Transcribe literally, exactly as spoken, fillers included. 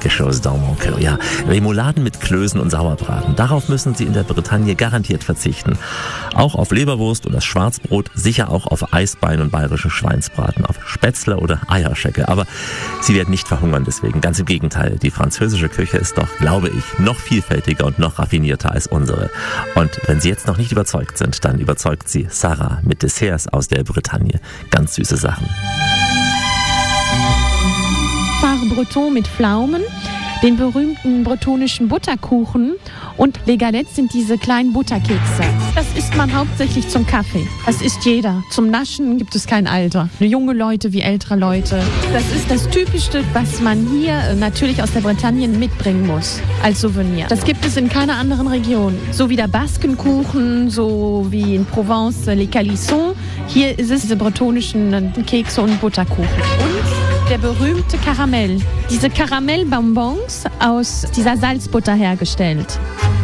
Quelque chose dans mon cœur. Ja, Remouladen mit Klößen und Sauerbraten. Darauf müssen Sie in der Bretagne garantiert verzichten. Auch auf Leberwurst und das Schwarzbrot, sicher auch auf Eisbein und bayerischen Schweinsbraten, auf Spätzle oder Eierschecke. Aber Sie werden nicht verhungern deswegen. Ganz im Gegenteil. Die französische Küche ist doch, glaube ich, noch vielfältiger und noch raffinierter als unsere. Und wenn Sie jetzt noch nicht überzeugt sind, dann überzeugt Sie Sarah mit Desserts aus der Bretagne. Ganz süße Sachen. Fare Breton mit Pflaumen, den berühmten bretonischen Butterkuchen und Les Galettes sind diese kleinen Butterkekse. Das isst man hauptsächlich zum Kaffee. Das isst jeder. Zum Naschen gibt es kein Alter. Junge Leute wie ältere Leute. Das ist das Typischste, was man hier natürlich aus der Bretagne mitbringen muss als Souvenir. Das gibt es in keiner anderen Region. So wie der Baskenkuchen, so wie in Provence Les Calissons. Hier ist es diese bretonischen Kekse und Butterkuchen. Und der berühmte Karamell. Diese Karamellbonbons aus dieser Salzbutter hergestellt.